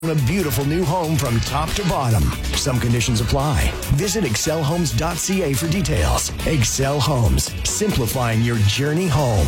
A beautiful new home from top to bottom. Some conditions apply. Visit excelhomes.ca for details. Excel Homes, simplifying your journey home.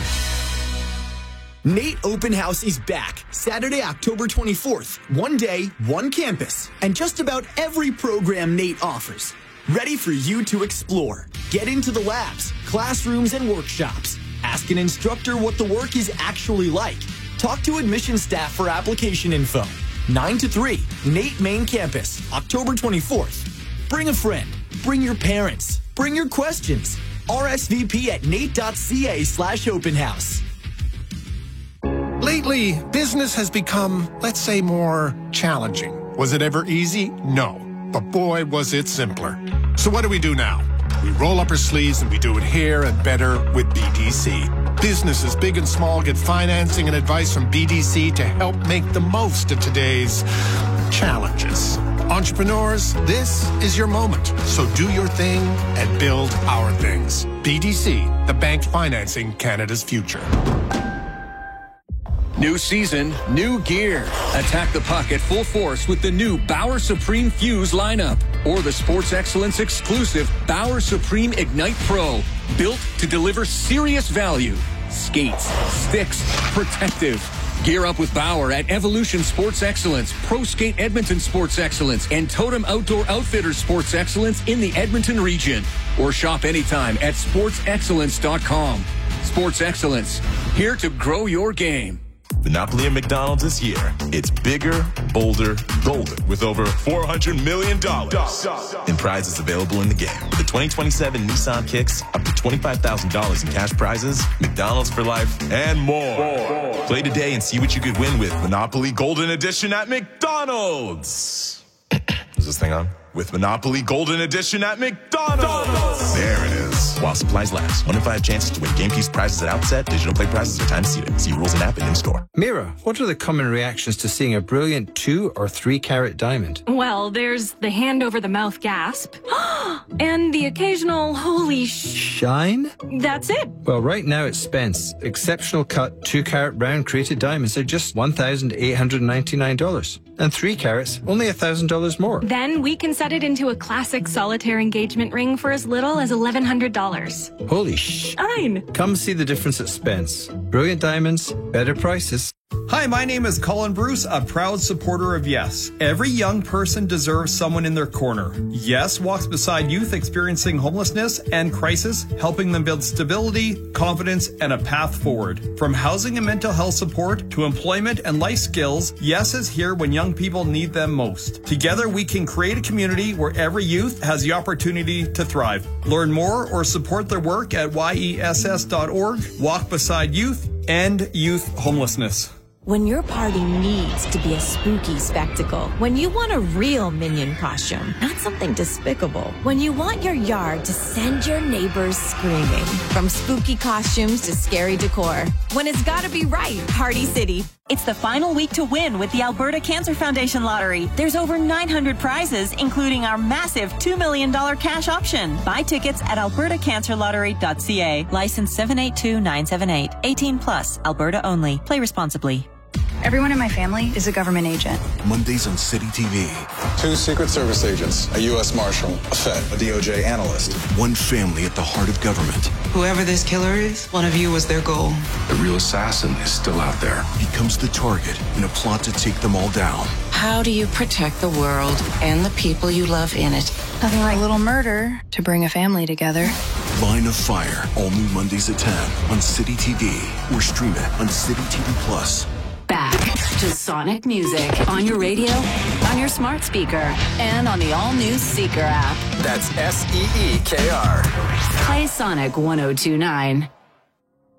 NAIT Open House is back. Saturday, October 24th. One day, one campus. And just about every program NAIT offers. Ready for you to explore. Get into the labs, classrooms, and workshops. Ask an instructor what the work is actually like. Talk to admission staff for application info. 9 to 3, NAIT Main Campus, October 24th. Bring a friend. Bring your parents. Bring your questions. RSVP at nait.ca/openhouse. Lately, business has become, let's say, more challenging. Was it ever easy? No. But boy, was it simpler. So what do we do now? We roll up our sleeves and we do it here and better with BDC. Businesses big and small get financing and advice from BDC to help make the most of today's challenges. Entrepreneurs, this is your moment. So do your thing and build our things. BDC, the bank financing Canada's future. New season, new gear. Attack the puck at full force with the new Bauer Supreme Fuse lineup or the Sports Excellence exclusive Bauer Supreme Ignite Pro, built to deliver serious value. Skates, sticks, protective. Gear up with Bauer at Evolution Sports Excellence, Pro Skate Edmonton Sports Excellence, and Totem Outdoor Outfitters Sports Excellence in the Edmonton region. Or shop anytime at sportsexcellence.com. Sports Excellence, here to grow your game. Monopoly at McDonald's this year. It's bigger, bolder, golden with over $400 million in prizes available in the game. With the 2027 Nissan Kicks, up to $25,000 in cash prizes, McDonald's for life, and more. Play today and see what you could win with Monopoly Golden Edition at McDonald's. Is this thing on? With Monopoly Golden Edition at McDonald's. There it is. While supplies last. 1 in 5 chances to win game piece prizes at outset. Digital play prizes are time seated. See rules and app and in-store. Mira, what are the common reactions to seeing a brilliant 2 or 3 carat diamond? Well, there's the hand over the mouth gasp. And the occasional holy shine? That's it. Well, right now at Spence, exceptional cut 2 carat round crated diamonds are just $1,899. And 3 carats, only $1,000 more. Then we can set it into a classic solitaire engagement ring for as little as $1,100. Holy shine! Come see the difference at Spence. Brilliant diamonds, better prices. Hi, my name is Colin Bruce, a proud supporter of Yes. Every young person deserves someone in their corner. Yes walks beside youth experiencing homelessness and crisis, helping them build stability, confidence, and a path forward. From housing and mental health support to employment and life skills, Yes is here when young people need them most. Together, we can create a community where every youth has the opportunity to thrive. Learn more or support their work at yess.org. Walk beside youth, end youth homelessness. When your party needs to be a spooky spectacle. When you want a real Minion costume, not something despicable. When you want your yard to send your neighbors screaming. From spooky costumes to scary decor. When it's gotta be right, Party City. It's the final week to win with the Alberta Cancer Foundation Lottery. There's over 900 prizes, including our massive $2 million cash option. Buy tickets at albertacancerlottery.ca. License 782978. 18 plus. Alberta only. Play responsibly. Everyone in my family is a government agent. Mondays on City TV. 2 Secret Service agents, a U.S. Marshal, a Fed, a DOJ analyst. One family at the heart of government. Whoever this killer is, one of you was their goal. The real assassin is still out there. Becomes the target in a plot to take them all down. How do you protect the world and the people you love in it? Nothing like a little murder to bring a family together. Line of Fire, all new Mondays at 10 on City TV or stream it on City TV Plus. Back to Sonic Music on your radio, on your smart speaker, and on the all-new Seeker app. That's SEEKR. Play Sonic 102.9.